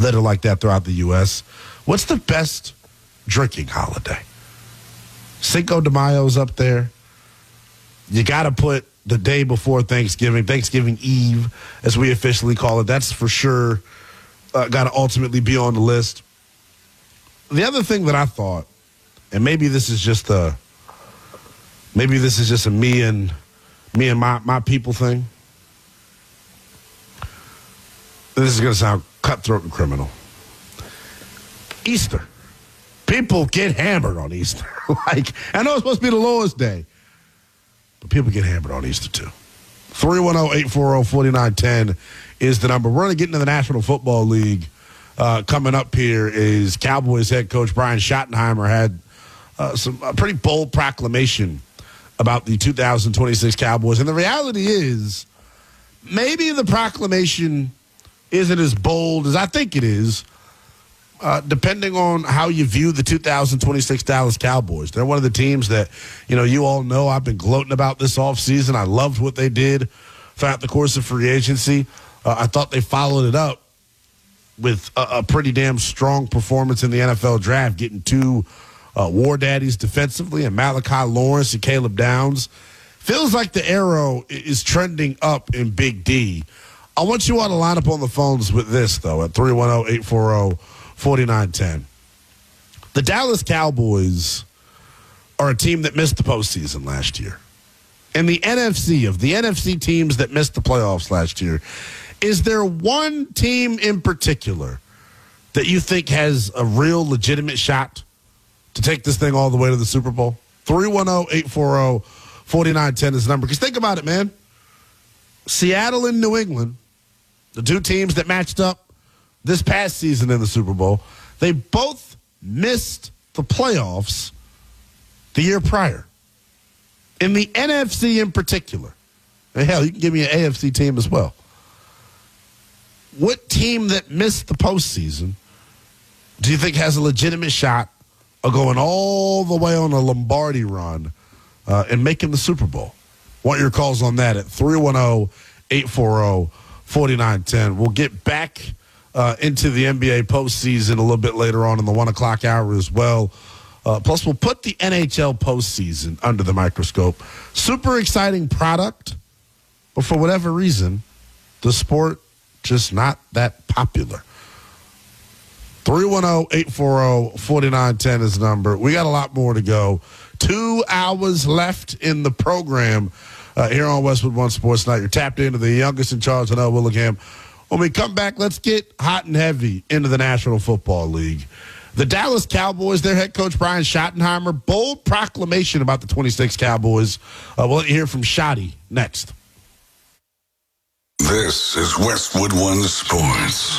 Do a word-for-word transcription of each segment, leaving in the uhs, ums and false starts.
that are like that throughout the U S. What's the best drinking holiday? Cinco de Mayo's up there. You got to put the day before Thanksgiving, Thanksgiving Eve, as we officially call it. That's for sure uh, got to ultimately be on the list. The other thing that I thought, and maybe this is just a, maybe this is just a me and me and my, my people thing. This is going to sound cutthroat and criminal. Easter. People get hammered on Easter. Like, I know it's supposed to be the lowest day, but people get hammered on Easter too. three one zero, eight four zero, four nine one zero is the number. We're going to get into the National Football League. Uh, coming up here is Cowboys head coach Brian Schottenheimer had uh, some a pretty bold proclamation about the two thousand twenty-six Cowboys. And the reality is, maybe the proclamation isn't as bold as I think it is, uh, depending on how you view the two thousand twenty-six Dallas Cowboys. They're one of the teams that, you know, you all know I've been gloating about this offseason. I loved what they did throughout the course of free agency. Uh, I thought they followed it up with a, a pretty damn strong performance in the N F L draft, getting two uh, war daddies defensively, and Malachi Lawrence and Caleb Downs. Feels like the arrow is trending up in Big D. I want you all to line up on the phones with this, though, at three one zero, eight four zero, four nine one zero. The Dallas Cowboys are a team that missed the postseason last year. In the N F C, of the N F C teams that missed the playoffs last year, is there one team in particular that you think has a real legitimate shot to take this thing all the way to the Super Bowl? three one zero, eight four zero, four nine one zero is the number. Because think about it, man. Seattle and New England, the two teams that matched up this past season in the Super Bowl, they both missed the playoffs the year prior. In the N F C in particular, and hell, you can give me an A F C team as well. What team that missed the postseason do you think has a legitimate shot of going all the way on a Lombardi run uh, and making the Super Bowl? Want your calls on that at three one zero, eight four zero, four nine one zero. We'll get back uh, into the N B A postseason a little bit later on in the one o'clock hour as well. Uh, plus, we'll put the N H L postseason under the microscope. Super exciting product, but for whatever reason, the sport just not that popular. three one zero, eight four zero, four nine one zero is the number. We got a lot more to go. Two hours left in the program uh, here on Westwood One Sports Night. You're tapped into the youngest in charge of Willingham. When we come back, let's get hot and heavy into the National Football League. The Dallas Cowboys, their head coach Brian Schottenheimer, bold proclamation about the twenty-six Cowboys. Uh, we'll let you hear from Shotty next. This is Westwood One Sports.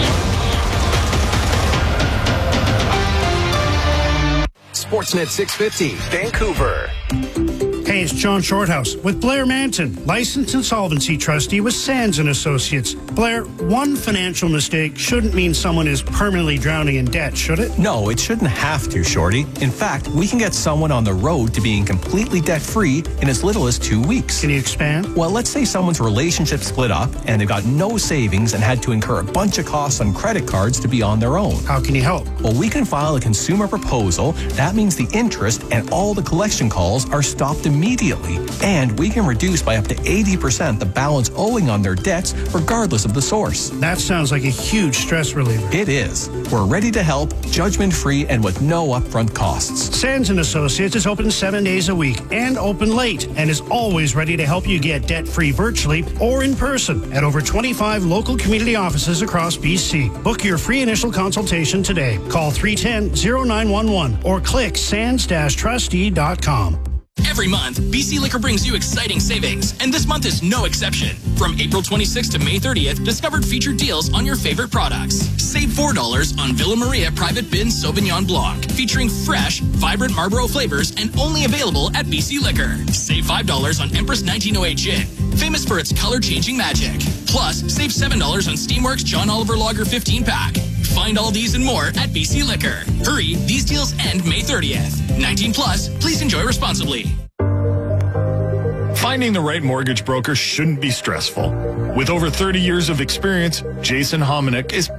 Sportsnet six fifty, Vancouver. Hey, it's John Shorthouse with Blair Manton, licensed insolvency trustee with Sands and Associates. Blair, one financial mistake shouldn't mean someone is permanently drowning in debt, should it? No, it shouldn't have to, Shorty. In fact, we can get someone on the road to being completely debt-free in as little as two weeks. Can you expand? Well, let's say someone's relationship split up and they've got no savings and had to incur a bunch of costs on credit cards to be on their own. How can you help? Well, we can file a consumer proposal. That means the interest and all the collection calls are stopped immediately. And we can reduce by up to eighty percent the balance owing on their debts, regardless of the source. That sounds like a huge stress reliever. It is. We're ready to help, judgment-free and with no upfront costs. Sands and Associates is open seven days a week and open late and is always ready to help you get debt-free virtually or in person at over twenty-five local community offices across B C. Book your free initial consultation today. Call three one zero, zero nine one one or click sands dash trustee dot com. Every month, B C Liquor brings you exciting savings, and this month is no exception. From April twenty-sixth to May thirtieth, discover featured deals on your favorite products. Save four dollars on Villa Maria Private Bin Sauvignon Blanc, featuring fresh, vibrant Marlboro flavors and only available at B C Liquor. Save five dollars on Empress nineteen oh eight Gin, famous for its color-changing magic. Plus, save seven dollars on Steamworks John Oliver Lager fifteen pack. Find all these and more at B C Liquor. Hurry, these deals end May thirtieth. nineteen plus, please enjoy responsibly. Finding the right mortgage broker shouldn't be stressful. With over thirty years of experience, Jason Hominick is